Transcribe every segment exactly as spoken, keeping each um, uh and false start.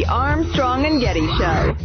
The Armstrong and Getty Show.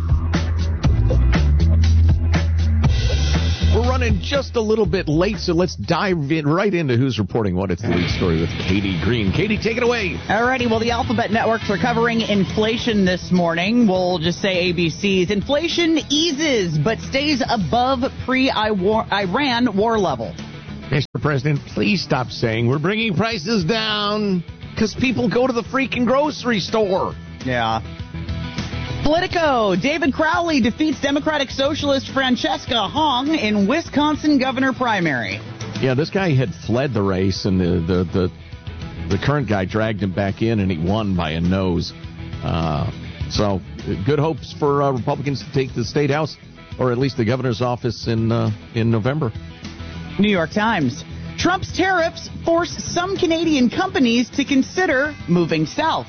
We're running just a little bit late, so let's dive in right into who's reporting what. It's the lead story with Katie Green. Katie, take it away. Alrighty, well, the Alphabet Network's are covering inflation this morning. We'll just say A B C's. Inflation eases, but stays above pre-Iran war level. Mister President, please stop saying we're bringing prices down, because people go to the freaking grocery store. Yeah. Politico, David Crowley defeats Democratic Socialist Francesca Hong in Wisconsin governor primary. Yeah, this guy had fled the race, and the the the, the current guy dragged him back in, and he won by a nose. Uh, so, good hopes for uh, Republicans to take the state house, or at least the governor's office in uh, in November. New York Times, Trump's tariffs force some Canadian companies to consider moving south.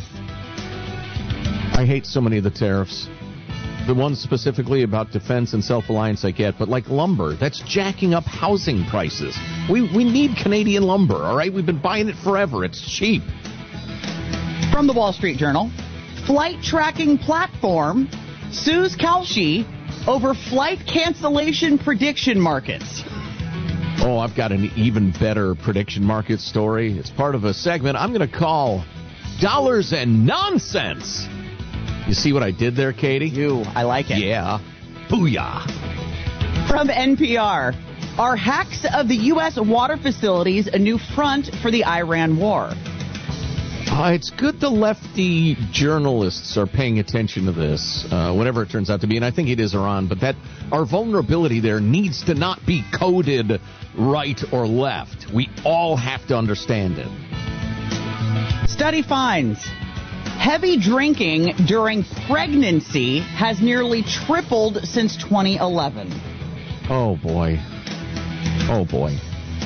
I hate so many of the tariffs. The ones specifically about defense and self-reliance I get, but like lumber, that's jacking up housing prices. We we need Canadian lumber, all right? We've been buying it forever. It's cheap. From the Wall Street Journal, flight tracking platform sues Kalshi over flight cancellation prediction markets. Oh, I've got an even better prediction market story. It's part of a segment I'm going to call Dollars and Nonsense. You see what I did there, Katie? You, I like it. Yeah. Booyah. From N P R, are hacks of the U S water facilities a new front for the Iran war? Uh, it's good the lefty journalists are paying attention to this, uh, whatever it turns out to be, and I think it is Iran, but that our vulnerability there needs to not be coded right or left. We all have to understand it. Study finds heavy drinking during pregnancy has nearly tripled since twenty eleven. Oh, boy. Oh, boy.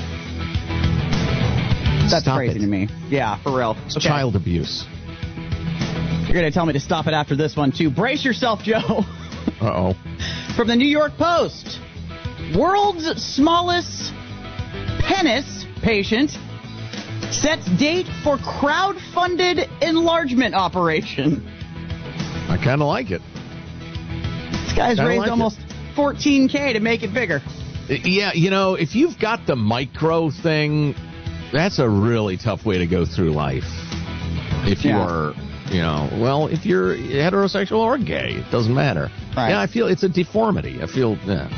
That's Stop crazy it. to me. Yeah, for real. It's Okay. child abuse. You're going to tell me to stop it after this one, too. Brace yourself, Joe. Uh-oh. From the New York Post, world's smallest penis patient sets date for crowd-funded enlargement operation. I kind of like it. This guy's Kinda raised like almost fourteen K to make it bigger. Yeah, you know, if you've got the micro thing, that's a really tough way to go through life. If you Yeah. are, you know, well, if you're heterosexual or gay, it doesn't matter. Right. Yeah, I feel it's a deformity. I feel, yeah.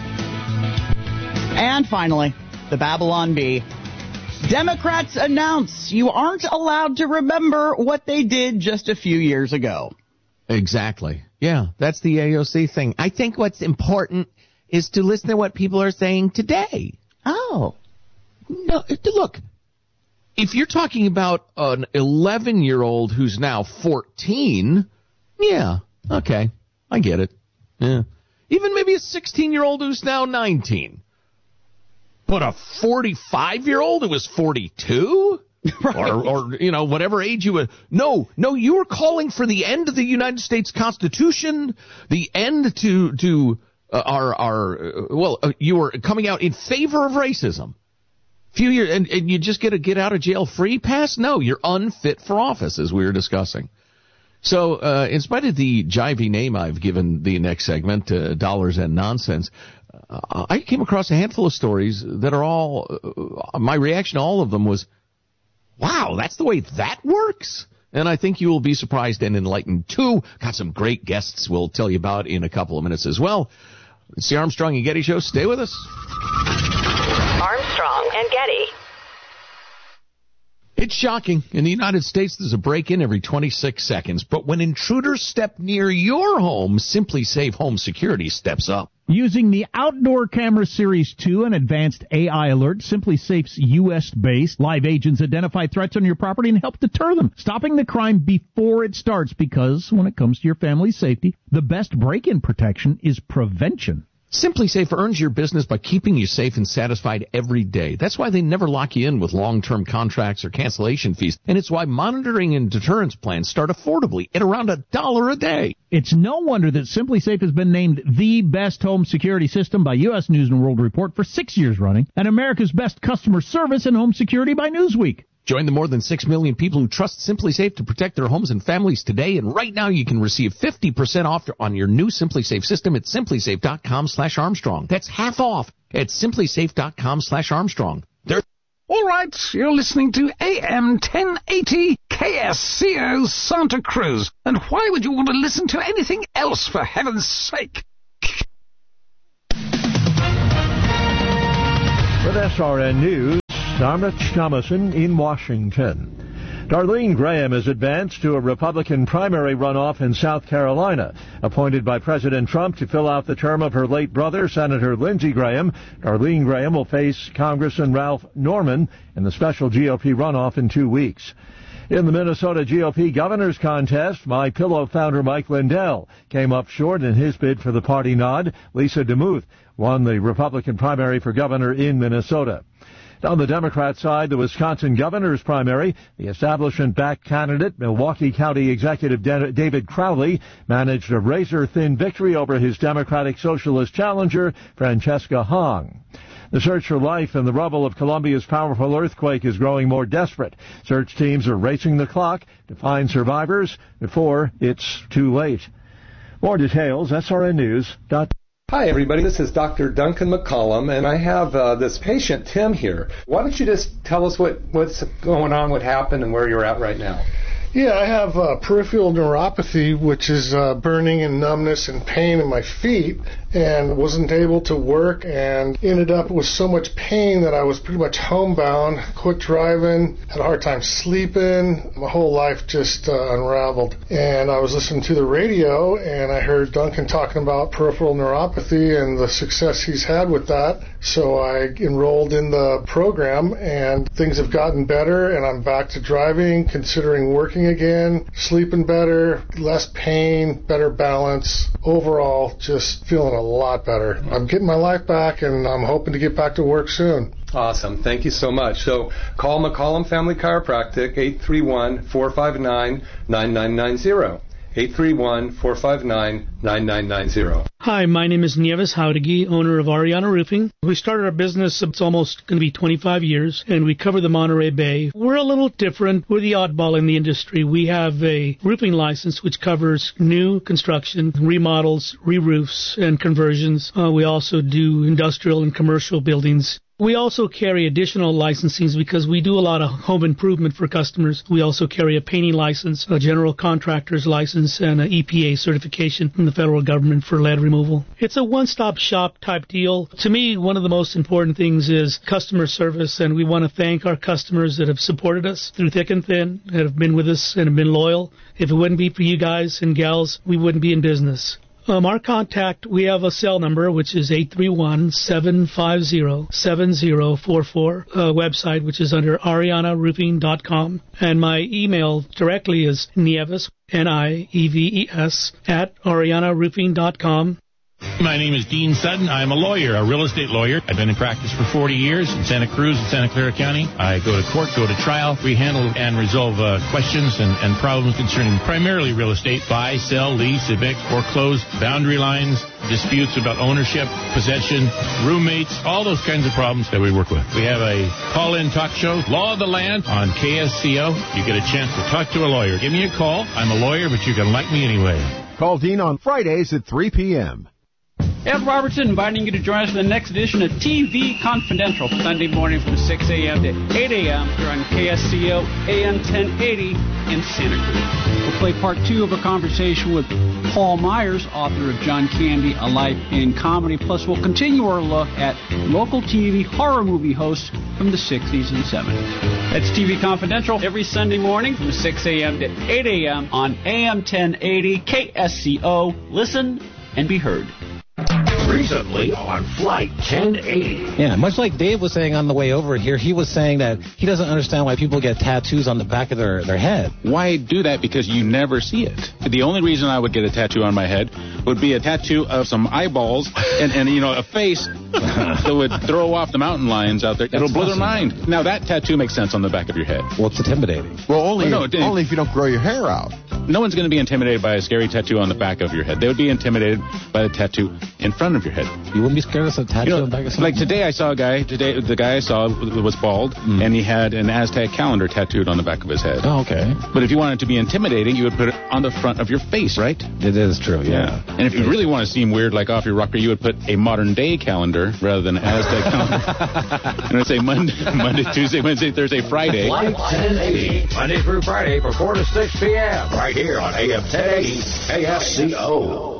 And finally, the Babylon Bee. Democrats announce you aren't allowed to remember what they did just a few years ago. Exactly. Yeah, that's the A O C thing. I think what's important is to listen to what people are saying today. Oh. No, look, if you're talking about an eleven-year-old who's now fourteen, yeah, okay, I get it. Yeah. Even maybe a sixteen-year-old who's now nineteen. But a forty-five-year-old who was forty-two? Right. Or, or, you know, whatever age you were. No, no, you were calling for the end of the United States Constitution, the end to, to uh, our, our, uh, well, uh, you were coming out in favor of racism. Few years, and, and you just get a get out of jail free pass? No, you're unfit for office, as we were discussing. So, uh, in spite of the jivey name I've given the next segment, uh, Dollars and Nonsense, uh, I came across a handful of stories that are all, uh, my reaction to all of them was, wow, that's the way that works? And I think you will be surprised and enlightened, too. Got some great guests we'll tell you about in a couple of minutes as well. It's the Armstrong and Getty Show. Stay with us. Armstrong and Getty. It's shocking. In the United States, there's a break-in every twenty-six seconds. But when intruders step near your home, SimpliSafe Home Security steps up. Using the Outdoor Camera Series two and advanced A I alert, SimpliSafe's U S-based live agents identify threats on your property and help deter them, stopping the crime before it starts, because when it comes to your family's safety, the best break-in protection is prevention. SimpliSafe earns your business by keeping you safe and satisfied every day. That's why they never lock you in with long-term contracts or cancellation fees. And it's why monitoring and deterrence plans start affordably at around a dollar a day. It's no wonder that SimpliSafe has been named the best home security system by U S News and World Report for six years running, and America's best customer service and home security by Newsweek. Join the more than six million people who trust SimpliSafe to protect their homes and families today. And right now you can receive fifty percent off on your new SimpliSafe system at simplysafe.com slash Armstrong. That's half off at simplysafe.com slash Armstrong. There- All right, you're listening to A M ten eighty K S C O Santa Cruz. And why would you want to listen to anything else, for heaven's sake? With S R N News, I'm Rich Thomason in Washington. Darlene Graham has advanced to a Republican primary runoff in South Carolina. Appointed by President Trump to fill out the term of her late brother, Senator Lindsey Graham, Darlene Graham will face Congressman Ralph Norman in the special G O P runoff in two weeks. In the Minnesota G O P governor's contest, My Pillow founder Mike Lindell came up short in his bid for the party nod. Lisa DeMuth won the Republican primary for governor in Minnesota. On the Democrat side, the Wisconsin governor's primary, the establishment-backed candidate, Milwaukee County Executive David Crowley, managed a razor-thin victory over his Democratic Socialist challenger, Francesca Hong. The search for life in the rubble of Colombia's powerful earthquake is growing more desperate. Search teams are racing the clock to find survivors before it's too late. More details, S R N News dot com. Hi, everybody. This is Doctor Duncan McCollum, and I have uh, this patient, Tim, here. Why don't you just tell us what, what's going on, what happened, and where you're at right now? Yeah, I have uh, peripheral neuropathy, which is uh, burning and numbness and pain in my feet, and wasn't able to work and ended up with so much pain that I was pretty much homebound, quit driving, had a hard time sleeping. My whole life just uh, unraveled. And I was listening to the radio, and I heard Duncan talking about peripheral neuropathy and the success he's had with that. So I enrolled in the program, and things have gotten better, and I'm back to driving, considering working again, sleeping better, less pain, better balance. Overall, just feeling a lot better. I'm getting my life back, and I'm hoping to get back to work soon. Awesome. Thank you so much. So call McCollum Family Chiropractic, eight three one, four five nine, nine nine nine zero. eight three one, four five nine, nine nine nine zero. Hi, my name is Nieves Haudegi, owner of Ariana Roofing. We started our business, it's almost going to be twenty-five years, and we cover the Monterey Bay. We're a little different. We're the oddball in the industry. We have a roofing license which covers new construction, remodels, re-roofs, and conversions. Uh, we also do industrial and commercial buildings. We also carry additional licensings because we do a lot of home improvement for customers. We also carry a painting license, a general contractor's license, and an E P A certification from the federal government for lead removal. It's a one-stop shop type deal. To me, one of the most important things is customer service, and we want to thank our customers that have supported us through thick and thin, that have been with us and have been loyal. If it wouldn't be for you guys and gals, we wouldn't be in business. Um, our contact, we have a cell number, which is eight three one, seven five zero, seven zero four four, a website, which is under ariana roofing dot com. And my email directly is Nieves, N I E V E S, at ariana roofing dot com. My name is Dean Sutton. I'm a lawyer, a real estate lawyer. I've been in practice for forty years in Santa Cruz and Santa Clara County. I go to court, go to trial. We handle and resolve uh, questions and, and problems concerning primarily real estate, buy, sell, lease, evict, foreclose, boundary lines, disputes about ownership, possession, roommates, all those kinds of problems that we work with. We have a call-in talk show, Law of the Land, on K S C O. You get a chance to talk to a lawyer. Give me a call. I'm a lawyer, but you can like me anyway. Call Dean on Fridays at three p.m. Ed Robertson inviting you to join us for the next edition of T V Confidential, Sunday morning from six a.m. to eight a.m. here on K S C O A M ten eighty in Santa Cruz. We'll play part two of a conversation with Paul Myers, author of John Candy, A Life in Comedy. Plus, we'll continue our look at local T V horror movie hosts from the sixties and seventies. That's T V Confidential every Sunday morning from six a.m. to eight a.m. on A M ten eighty K S C O. Listen and be heard. Recently on Flight ten eighty. Yeah, much like Dave was saying on the way over here, he was saying that he doesn't understand why people get tattoos on the back of their, their head. Why do that? Because you never see it. The only reason I would get a tattoo on my head would be a tattoo of some eyeballs and, and you know, a face that would throw off the mountain lions out there. It'll blow their mind. Now, that tattoo makes sense on the back of your head. Well, it's intimidating. Well, only, well, no, only if you don't grow your hair out. no one's going to be intimidated by a scary tattoo on the back of your head. They would be intimidated by the tattoo in front of your head. You wouldn't be scared of a tattoo you know, on the back of something? Like today I saw a guy, today the guy I saw was bald, mm. and he had an Aztec calendar tattooed on the back of his head. Oh, okay. But if you wanted to be intimidating, you would put it on the front of your face, right? It is true, yeah. yeah. And if you really want to seem weird, like off your rocker, you would put a modern day calendar rather than an Aztec calendar. And it would say Monday, Monday, Tuesday, Wednesday, Thursday, Friday. Flight ten eighty, Monday through Friday from four to six p.m. right here on A M ten eighty K S C O.